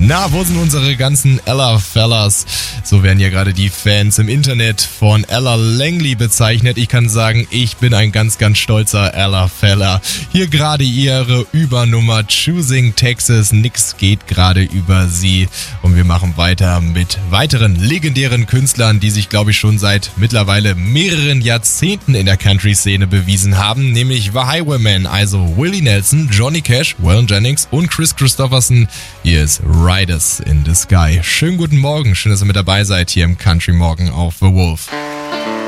Na, wo sind unsere ganzen Ella Fellas? So werden ja gerade die Fans im Internet von Ella Langley bezeichnet. Ich kann sagen, ich bin ein ganz, ganz stolzer Ella Fella. Hier gerade ihre Übernummer Choosing Texas. Nix geht gerade über sie. Und wir machen weiter mit weiteren legendären Künstlern, die sich, glaube ich, schon seit mittlerweile mehreren Jahrzehnten in der Country-Szene bewiesen haben. Nämlich The Highwaymen, also Willie Nelson, Johnny Cash, Waylon Jennings und Chris Christopherson. Hier ist Riders in the Sky. Schönen guten Morgen, schön, dass ihr mit dabei seid hier im Country Morgen auf The Wolf.